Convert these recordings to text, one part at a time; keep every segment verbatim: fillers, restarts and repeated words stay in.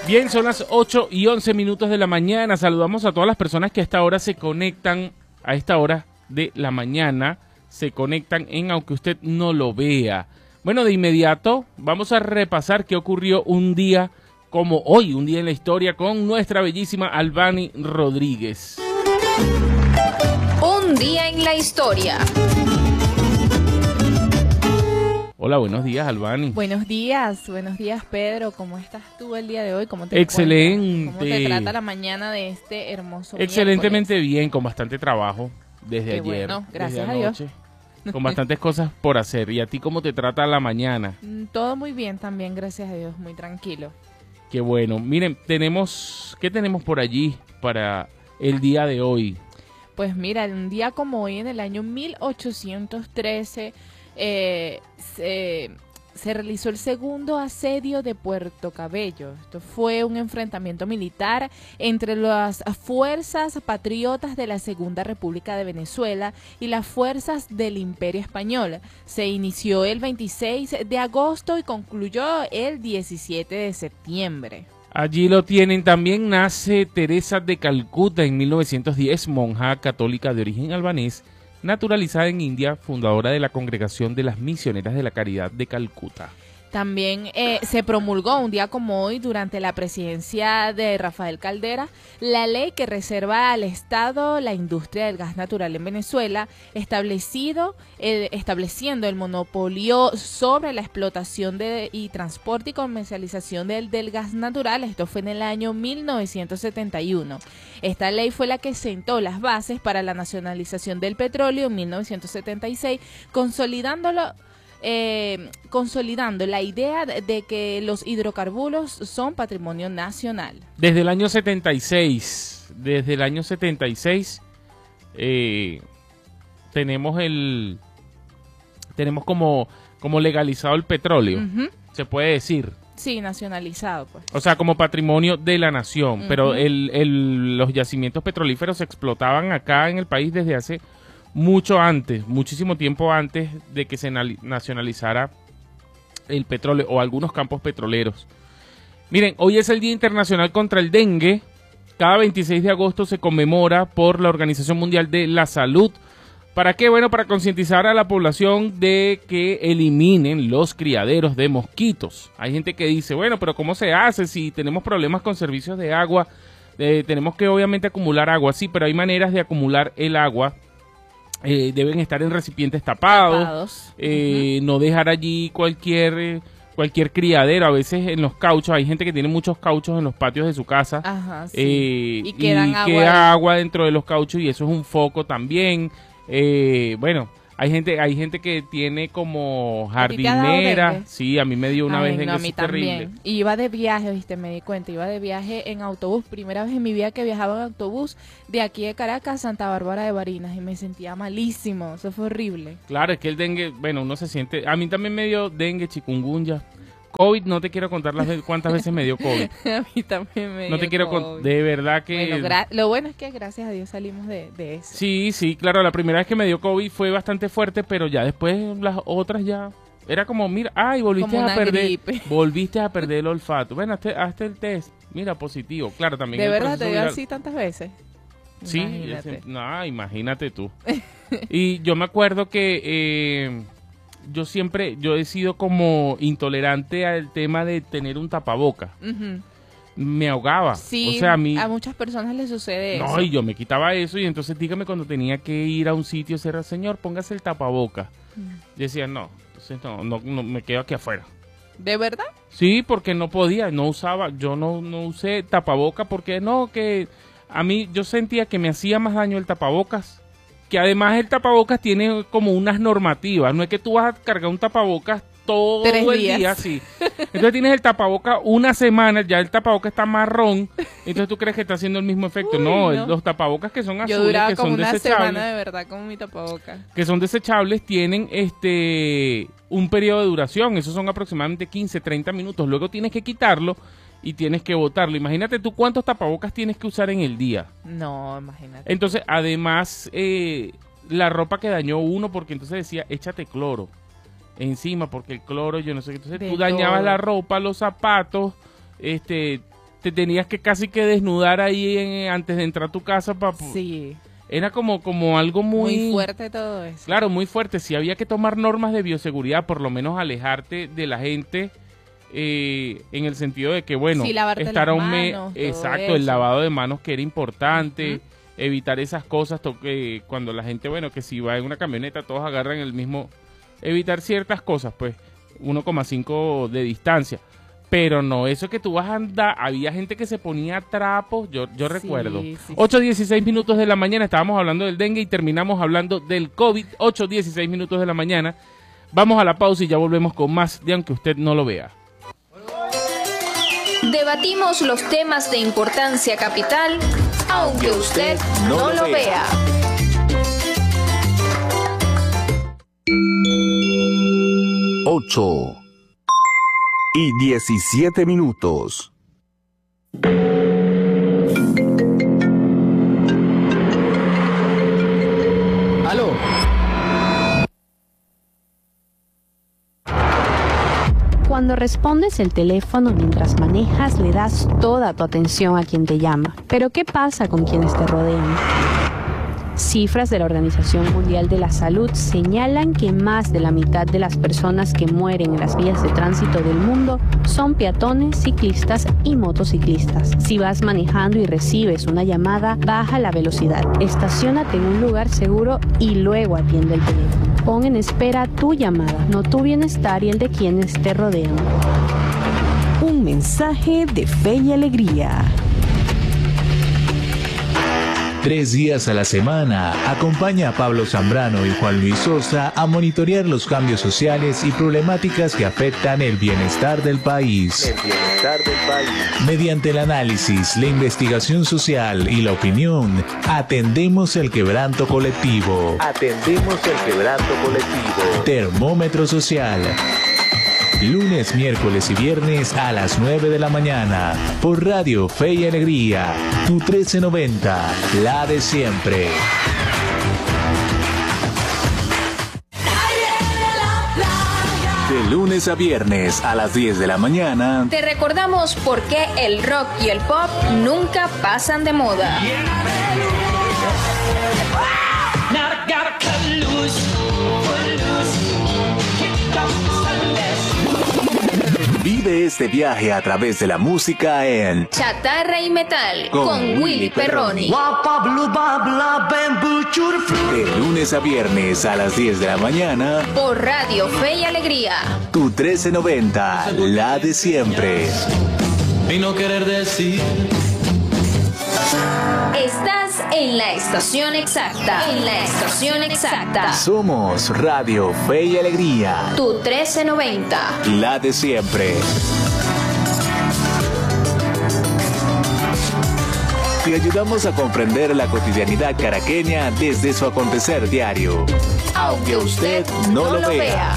Bien, son las ocho y once minutos de la mañana. Saludamos a todas las personas que a esta hora se conectan, a esta hora de la mañana, se conectan en Aunque Usted No Lo Vea. Bueno, de inmediato vamos a repasar qué ocurrió un día como hoy, un día en la historia, con nuestra bellísima Albany Rodríguez. Un día en la historia. Hola, buenos días, Albany. Buenos días, buenos días, Pedro. ¿Cómo estás tú el día de hoy? ¿Cómo te Excelente. encuentras? ¿Cómo te trata la mañana de este hermoso Excelentemente miércoles? bien, con bastante trabajo desde Qué ayer. bueno, gracias desde a Dios. anoche, con bastantes cosas por hacer. ¿Y a ti cómo te trata la mañana? Mm, Todo muy bien también, gracias a Dios, muy tranquilo. Qué bueno. Miren, tenemos, ¿qué tenemos por allí para el día de hoy? Pues mira, un día como hoy, en el año mil ochocientos trece, eh, se, se realizó el segundo asedio de Puerto Cabello. Esto fue un enfrentamiento militar entre las fuerzas patriotas de la Segunda República de Venezuela y las fuerzas del Imperio Español. Se inició el veintiséis de agosto y concluyó el diecisiete de septiembre. Allí lo tienen. También nace Teresa de Calcuta en mil novecientos diez, monja católica de origen albanés, naturalizada en India, fundadora de la Congregación de las Misioneras de la Caridad de Calcuta. También eh, se promulgó un día como hoy, durante la presidencia de Rafael Caldera, la ley que reserva al Estado la industria del gas natural en Venezuela, establecido, eh, estableciendo el monopolio sobre la explotación de, y transporte y comercialización del, del gas natural. Esto fue en el año mil novecientos setenta y uno. Esta ley fue la que sentó las bases para la nacionalización del petróleo en mil novecientos setenta y seis, consolidándolo Eh, consolidando la idea de que los hidrocarburos son patrimonio nacional. Desde el año setenta y seis, desde el año setenta y seis, eh, tenemos el, tenemos como, como legalizado el petróleo, Uh-huh. se puede decir. Sí, nacionalizado, pues. O sea, como patrimonio de la nación. Uh-huh. Pero el, el, los yacimientos petrolíferos se explotaban acá en el país desde hace mucho antes, muchísimo tiempo antes de que se nacionalizara el petróleo o algunos campos petroleros. Miren, hoy es el Día Internacional contra el Dengue. Cada veintiséis de agosto se conmemora por la Organización Mundial de la Salud. ¿Para qué? Bueno, para concientizar a la población de que eliminen los criaderos de mosquitos. Hay gente que dice, bueno, pero ¿cómo se hace si tenemos problemas con servicios de agua? Eh, tenemos que obviamente acumular agua, sí, pero hay maneras de acumular el agua. Eh, deben estar en recipientes tapados, Tapados. eh, uh-huh. No dejar allí cualquier eh, cualquier criadero. A veces en los cauchos, hay gente que tiene muchos cauchos en los patios de su casa. Ajá, sí. eh, y quedan y agua, queda agua dentro de los cauchos y eso es un foco también. Eh, bueno, hay gente hay gente que tiene como jardinera. Sí, a mí me dio una Ay, vez no, dengue, a mí es terrible. también. Y iba de viaje, viste, me di cuenta, iba de viaje en autobús, primera vez en mi vida que viajaba en autobús de aquí de Caracas a Santa Bárbara de Barinas y me sentía malísimo, eso fue horrible. Claro, es que el dengue, bueno, uno se siente, a mí también me dio dengue, chikungunya. COVID, no te quiero contar las veces, cuántas veces me dio COVID. A mí también me dio No te quiero COVID. contar, de verdad que... Bueno, gra- lo bueno es que gracias a Dios salimos de, de eso. Sí, sí, claro, la primera vez que me dio COVID fue bastante fuerte, pero ya después las otras ya... Era como, mira, ay, volviste Como a una perder, gripe. volviste a perder el olfato. Bueno, hazte, hazte el test, mira, positivo. Claro, también ¿De el verdad proceso te dio viral- así tantas veces? Sí, Imagínate. ese- no, imagínate tú. Y yo me acuerdo que eh, yo siempre, yo he sido como intolerante al tema de tener un tapaboca. Ujú. Me ahogaba. Sí, o sea, a mí... a muchas personas les sucede eso. No, y yo me quitaba eso y entonces dígame cuando tenía que ir a un sitio, era, señor, póngase el tapaboca. Mm. Yo decía, no, entonces no, no, no, me quedo aquí afuera. ¿De verdad? Sí, porque no podía, no usaba, yo no, no usé tapaboca porque no, que a mí yo sentía que me hacía más daño el tapabocas, que además el tapabocas tiene como unas normativas, no es que tú vas a cargar un tapabocas todo Tres el días. día, sí. Entonces tienes el tapaboca una semana, ya el tapaboca está marrón, entonces tú crees que está haciendo el mismo efecto. Uy, no, no. el- los tapabocas que son azules, Yo duraba que como son una desechables, semana de verdad con mi tapaboca. que son desechables, tienen este un periodo de duración, esos son aproximadamente quince, treinta minutos, luego tienes que quitarlo y tienes que botarlo. Imagínate tú cuántos tapabocas tienes que usar en el día. No, imagínate. Entonces, además, eh, la ropa que dañó uno, porque entonces decía, échate cloro encima, porque el cloro, yo no sé qué. Entonces De tú dañabas todo. la ropa, los zapatos, este, te tenías que casi que desnudar ahí en, antes de entrar a tu casa para... Sí. Era como, como algo muy... Muy fuerte todo eso. Claro, muy fuerte. Sí había que tomar normas de bioseguridad, por lo menos alejarte de la gente, eh, en el sentido de que, bueno, sí, lavarte estar las a un mes... manos, Exacto, todo el eso. lavado de manos que era importante, Uh-huh. evitar esas cosas, to- eh, cuando la gente, bueno, que si va en una camioneta todos agarran el mismo... Evitar ciertas cosas, pues, uno coma cinco de distancia. Pero no, eso que tú vas a andar, había gente que se ponía trapos, yo, yo Sí, recuerdo. sí, ocho dieciséis minutos de la mañana, estábamos hablando del dengue y terminamos hablando del COVID, ocho dieciséis minutos de la mañana. Vamos a la pausa y ya volvemos con más de Aunque Usted No Lo Vea. Debatimos los temas de importancia capital, aunque usted no lo vea. ocho y diecisiete minutos. Aló. Cuando respondes el teléfono mientras manejas, le das toda tu atención a quien te llama. Pero ¿qué pasa con quienes te rodean? Cifras de la Organización Mundial de la Salud señalan que más de la mitad de las personas que mueren en las vías de tránsito del mundo son peatones, ciclistas y motociclistas. Si vas manejando y recibes una llamada, baja la velocidad, estaciónate en un lugar seguro y luego atiende el teléfono. Pon en espera tu llamada, no tu bienestar y el de quienes te rodean. Un mensaje de fe y alegría. Tres días a la semana, acompaña a Pablo Zambrano y Juan Luis Sosa a monitorear los cambios sociales y problemáticas que afectan el bienestar del país. El bienestar del país. Mediante el análisis, la investigación social y la opinión, atendemos el quebranto colectivo. Atendemos el quebranto colectivo. Termómetro social. Lunes, miércoles y viernes a las nueve de la mañana. Por Radio Fe y Alegría. Tu trece noventa. La de siempre. De lunes a viernes a las diez de la mañana. Te recordamos por qué el rock y el pop nunca pasan de moda. Vive este viaje a través de la música en Chatarra y Metal Con con, Willy Willy Perroni. de lunes a viernes a las diez de la mañana. Por Radio Fe y Alegría. Tu trece noventa, la de siempre. Y no querer decir. Estás en la estación exacta. En la estación exacta. Somos Radio Fe y Alegría, Tu trece noventa. la de siempre. Te ayudamos a comprender la cotidianidad caraqueña desde su acontecer diario. Aunque usted no lo vea.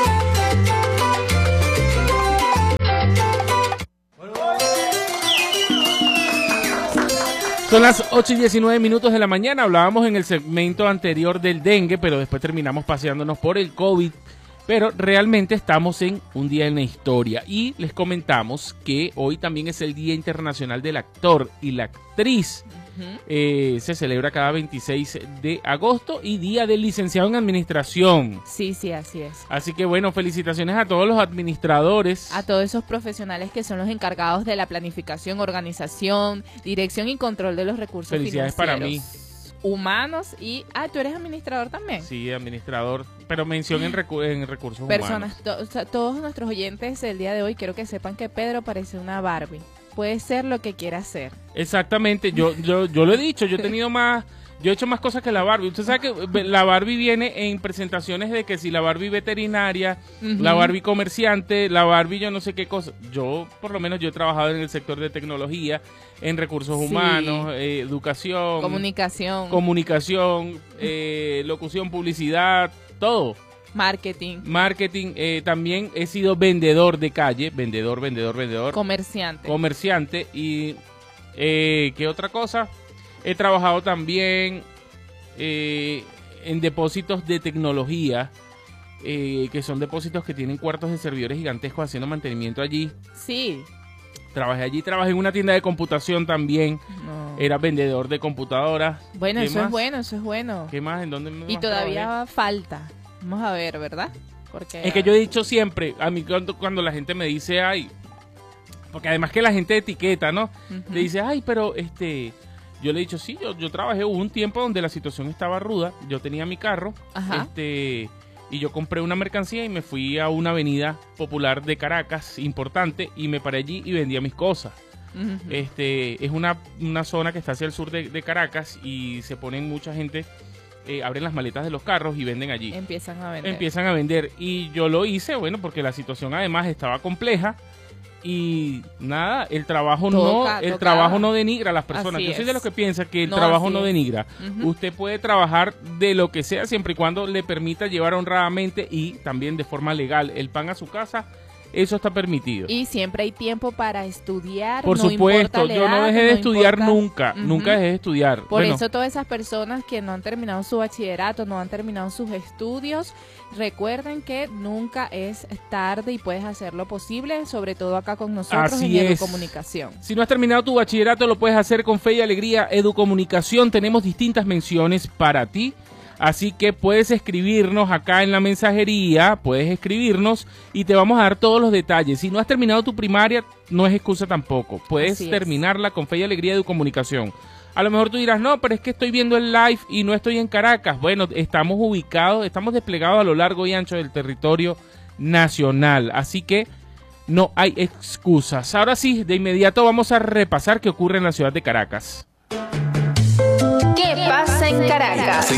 Son las ocho y diecinueve minutos de la mañana. Hablábamos en el segmento anterior del dengue, pero después terminamos paseándonos por el COVID. Pero realmente estamos en un día en la historia. Y les comentamos que hoy también es el Día Internacional del Actor y la Actriz. Ujú. Eh, se celebra cada veintiséis de agosto y Día del Licenciado en Administración. Sí, sí, así es. Así que bueno, felicitaciones a todos los administradores. A todos esos profesionales que son los encargados de la planificación, organización, dirección y control de los recursos Felicidades para financieros, humanos y... Ah, ¿tú eres administrador también? Sí, administrador, pero mención en, recu- en recursos Personas, humanos. to- o sea, todos nuestros oyentes el día de hoy quiero que sepan que Pedro parece una Barbie. Puede ser lo que quiera hacer. Exactamente, yo, yo, yo lo he dicho, yo he tenido más, yo he hecho más cosas que la Barbie. Usted sabe que la Barbie viene en presentaciones de que si la Barbie veterinaria, Ujú. la Barbie comerciante, la Barbie yo no sé qué cosa. Yo, por lo menos, yo he trabajado en el sector de tecnología, en recursos Sí. humanos, eh, educación, Comunicación, comunicación, eh, locución, publicidad, todo. marketing, Marketing, eh, también he sido vendedor de calle, vendedor, vendedor, vendedor. comerciante. comerciante y eh, ¿qué otra cosa? He trabajado también eh, en depósitos de tecnología, eh, que son depósitos que tienen cuartos de servidores gigantescos haciendo mantenimiento allí. Sí, Trabajé allí, trabajé en una tienda de computación también. No. Era vendedor de computadoras. Bueno, ¿Qué eso más? es bueno, eso es bueno. ¿Qué más? ¿En dónde más Y todavía trabajé? falta. Vamos a ver, ¿verdad? Porque Es que yo he dicho siempre, a mí cuando, cuando la gente me dice, ay, porque además que la gente etiqueta, ¿no? Ujú. Le dice, ay, pero este, yo le he dicho, sí, yo, yo trabajé, hubo un tiempo donde la situación estaba ruda, yo tenía mi carro, Ajá. este, y yo compré una mercancía y me fui a una avenida popular de Caracas, importante, y me paré allí y vendía mis cosas. Ujú. Este, es una, una zona que está hacia el sur de, de Caracas y se ponen mucha gente, eh, abren las maletas de los carros y venden allí. Empiezan a vender. Empiezan a vender y yo lo hice, bueno, porque la situación además estaba compleja y nada, el trabajo Toca, no el tocaba. trabajo no denigra a las personas. Así Yo soy es. de los que piensa que el No, trabajo así no es. denigra. Ujú. Usted puede trabajar de lo que sea siempre y cuando le permita llevar honradamente y también de forma legal el pan a su casa. Eso está permitido. Y siempre hay tiempo para estudiar. Por no supuesto, importa la yo no edad, dejé de no estudiar importa- nunca, Ujú. nunca dejé de estudiar. Por Bueno, eso todas esas personas que no han terminado su bachillerato, no han terminado sus estudios, recuerden que nunca es tarde y puedes hacer lo posible, sobre todo acá con nosotros Así en es. Educomunicación. Si no has terminado tu bachillerato, lo puedes hacer con Fe y Alegría Educomunicación. Tenemos distintas menciones para ti. Así que puedes escribirnos acá en la mensajería, puedes escribirnos y te vamos a dar todos los detalles. Si no has terminado tu primaria, no es excusa tampoco. Puedes Así es. terminarla con Fe y Alegría Educomunicación. A lo mejor tú dirás, no, pero es que estoy viendo el live y no estoy en Caracas. Bueno, estamos ubicados, estamos desplegados a lo largo y ancho del territorio nacional. Así que no hay excusas. Ahora sí, de inmediato vamos a repasar qué ocurre en la ciudad de Caracas. ¿Qué pasa en Caracas?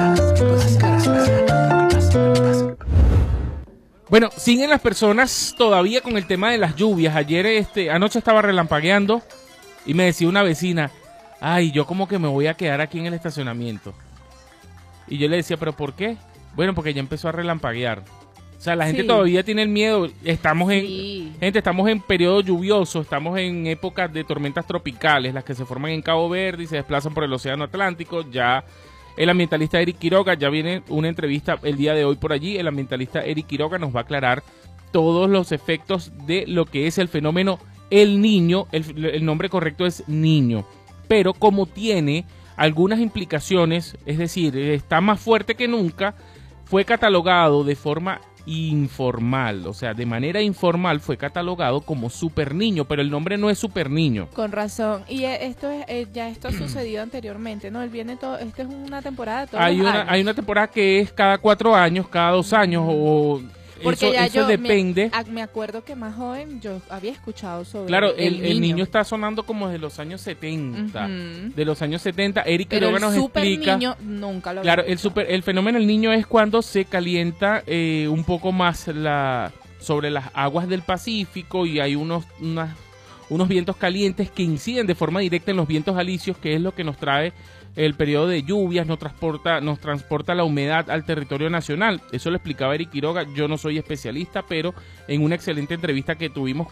Bueno, siguen las personas todavía con el tema de las lluvias. Ayer, este, anoche estaba relampagueando y me decía una vecina, ay, yo como que me voy a quedar aquí en el estacionamiento. Y yo le decía, ¿pero por qué? Bueno, porque ya empezó a relampaguear. O sea, la gente Sí. todavía tiene el miedo. Estamos Sí. en, gente, estamos en periodo lluvioso, estamos en épocas de tormentas tropicales, las que se forman en Cabo Verde y se desplazan por el Océano Atlántico. Ya el ambientalista Eric Quiroga, ya viene una entrevista el día de hoy por allí. El ambientalista Eric Quiroga nos va a aclarar todos los efectos de lo que es el fenómeno El Niño. El, el nombre correcto es Niño, pero como tiene algunas implicaciones, es decir, está más fuerte que nunca, fue catalogado de forma informal, o sea, de manera informal fue catalogado como Super Niño, pero el nombre no es Super Niño. Con razón. Y eh, esto es, eh, ya esto ha sucedido anteriormente, ¿no? Él viene todo, esta es una temporada todos Hay los una, años. hay una temporada que es cada cuatro años, cada dos años, o Porque eso, ya eso yo depende. Me, a- me acuerdo que más joven yo había escuchado sobre Claro, el, el niño está sonando como de los años setenta. Ujú. De los años setenta. Eric Pero Quiroga el nos super explica. niño nunca lo Claro, había el, escuchado. super, el fenómeno del niño es cuando se calienta eh, un poco más la sobre las aguas del Pacífico y hay unos, unas, unos vientos calientes que inciden de forma directa en los vientos alisios, que es lo que nos trae el periodo de lluvias, nos transporta, nos transporta la humedad al territorio nacional. Eso lo explicaba Eric Quiroga. Yo no soy especialista, pero en una excelente entrevista que tuvimos